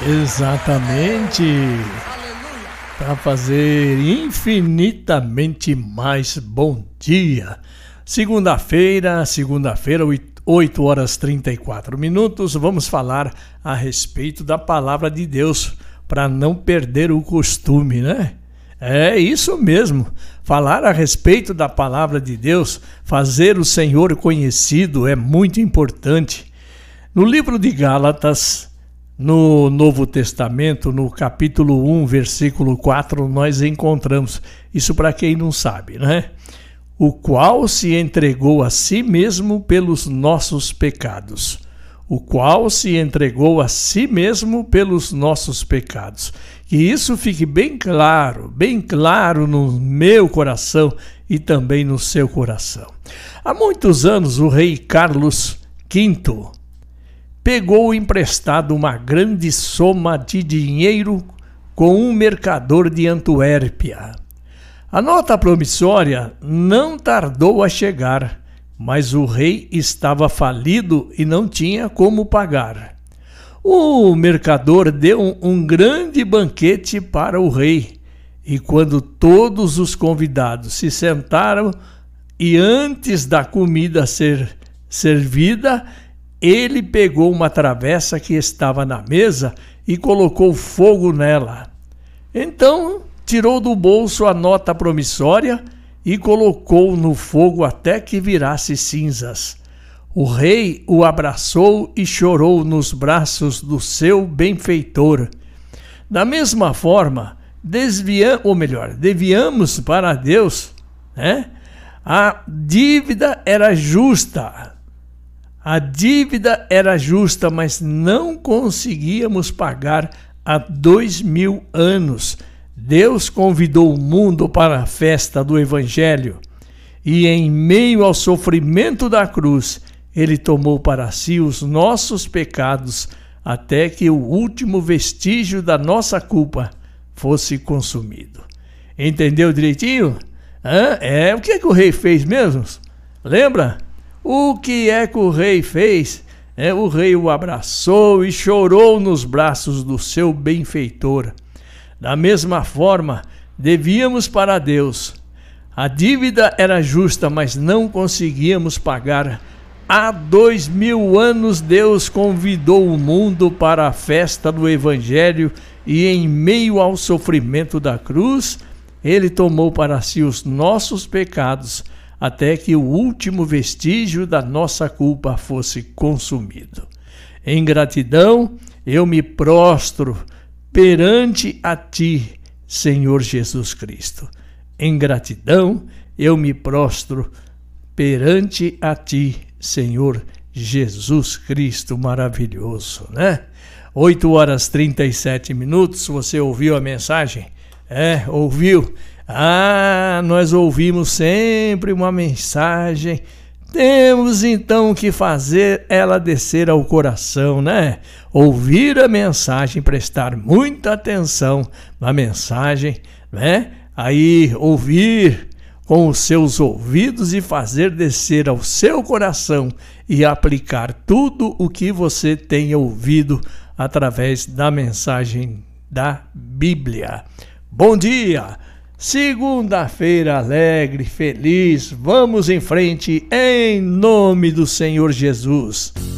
Exatamente. Para fazer infinitamente mais bom dia. Segunda-feira, 8 horas 34 minutos, vamos falar a respeito da palavra de Deus, para não perder o costume, né? É isso mesmo, falar a respeito da palavra de Deus, fazer o Senhor conhecido é muito importante. No livro de Gálatas, no Novo Testamento, no capítulo 1, versículo 4, nós encontramos, isso para quem não sabe, né? O qual se entregou a si mesmo pelos nossos pecados. O qual se entregou a si mesmo pelos nossos pecados. Que isso fique bem claro no meu coração e também no seu coração. Há muitos anos o rei Carlos V pegou emprestado uma grande soma de dinheiro com um mercador de Antuérpia. A nota promissória não tardou a chegar, mas o rei estava falido e não tinha como pagar. O mercador deu um grande banquete para o rei, e quando todos os convidados se sentaram e antes da comida ser servida, ele pegou uma travessa que estava na mesa e colocou fogo nela. Então tirou do bolso a nota promissória e colocou no fogo até que virasse cinzas. O rei o abraçou e chorou nos braços do seu benfeitor. Da mesma forma, devíamos para Deus, né? A dívida era justa. A dívida era justa, mas não conseguíamos pagar há 2000 anos. Deus convidou o mundo para a festa do Evangelho e, em meio ao sofrimento da cruz, Ele tomou para si os nossos pecados até que o último vestígio da nossa culpa fosse consumido. Entendeu direitinho? O que é que o rei fez mesmo? Lembra? O que é que o rei fez? O rei o abraçou e chorou nos braços do seu benfeitor. Da mesma forma, devíamos para Deus. A dívida era justa, mas não conseguíamos pagar. Há 2000 anos Deus convidou o mundo para a festa do Evangelho e, em meio ao sofrimento da cruz, Ele tomou para si os nossos pecados até que o último vestígio da nossa culpa fosse consumido. Em gratidão, eu me prostro perante a Ti, Senhor Jesus Cristo. Em gratidão, eu me prostro perante a Ti, Senhor Jesus Cristo, maravilhoso, né? 8 horas 37 minutos, você ouviu a mensagem? Ouviu? Nós ouvimos sempre uma mensagem, temos então que fazer ela descer ao coração, né? Ouvir a mensagem, prestar muita atenção na mensagem, né? Aí ouvir com os seus ouvidos e fazer descer ao seu coração e aplicar tudo o que você tem ouvido através da mensagem da Bíblia. Bom dia! Segunda-feira alegre, feliz, vamos em frente em nome do Senhor Jesus.